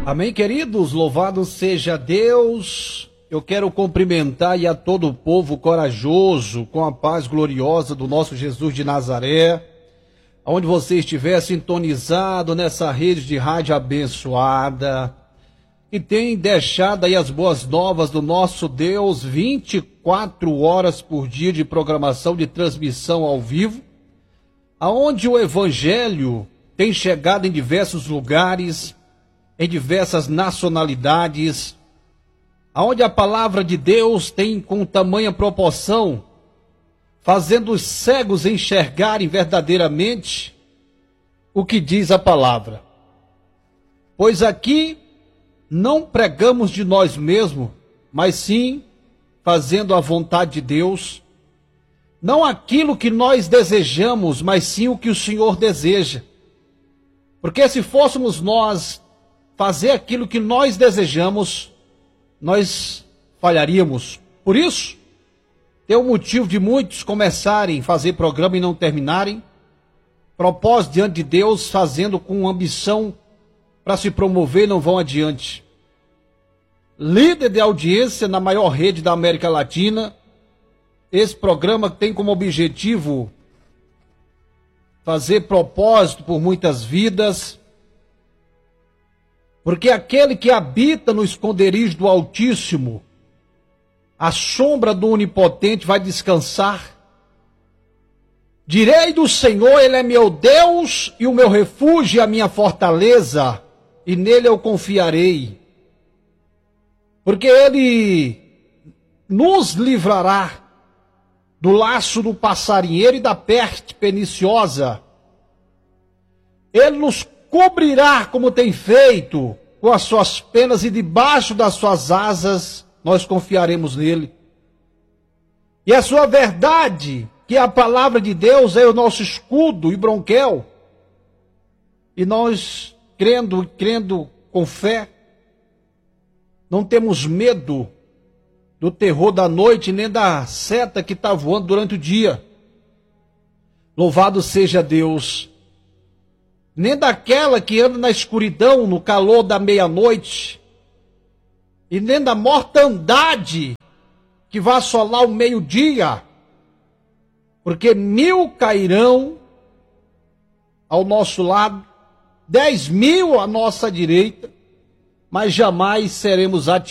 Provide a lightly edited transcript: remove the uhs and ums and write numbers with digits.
Amém, queridos? Louvado seja Deus. Eu quero cumprimentar a todo o povo corajoso com a paz gloriosa do nosso Jesus de Nazaré. Onde você estiver sintonizado nessa rede de rádio abençoada, e tem deixado aí as boas novas do nosso Deus, 24 horas por dia de programação de transmissão ao vivo, aonde o Evangelho tem chegado em diversos lugares, em diversas nacionalidades, aonde a palavra de Deus tem com tamanha proporção, fazendo os cegos enxergarem verdadeiramente o que diz a palavra. Pois aqui não pregamos de nós mesmos, mas sim fazendo a vontade de Deus, não aquilo que nós desejamos, mas sim o que o Senhor deseja. Porque se fôssemos nós fazer aquilo que nós desejamos, nós falharíamos. Por isso, tem um motivo de muitos começarem a fazer programa e não terminarem. Propósito diante de Deus, fazendo com ambição para se promover e não vão adiante. Líder de audiência na maior rede da América Latina. Esse programa tem como objetivo fazer propósito por muitas vidas. Porque aquele que habita no esconderijo do Altíssimo, a sombra do Onipotente vai descansar. Direi do Senhor, Ele é meu Deus e o meu refúgio e a minha fortaleza, e nele eu confiarei. Porque Ele nos livrará do laço do passarinheiro e da peste perniciosa. Ele nos cobrirá como tem feito com as suas penas, e debaixo das suas asas nós confiaremos nele. E a sua verdade, que é a palavra de Deus, é o nosso escudo e bronquel. E nós, crendo com fé, não temos medo do terror da noite, nem da seta que está voando durante o dia. Louvado seja Deus. Nem daquela que anda na escuridão, no calor da meia-noite, e nem da mortandade que vai assolar o meio-dia, porque 1000 cairão ao nosso lado, 10.000 à nossa direita, mas jamais seremos atingidos.